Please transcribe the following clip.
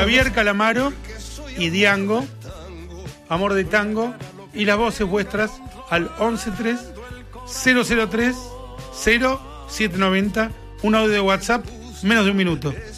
Javier Calamaro y Diango, Amor de Tango, y las voces vuestras al 113-003-0790, un audio de WhatsApp, menos de un minuto.